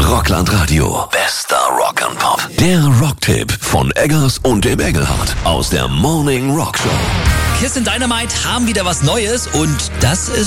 Rockland Radio. Bester Rock and Pop. Der Rocktipp von Eggers und dem Engelhardt aus der Morning Rock Show. Kiss in Dynamite haben wieder was Neues und das ist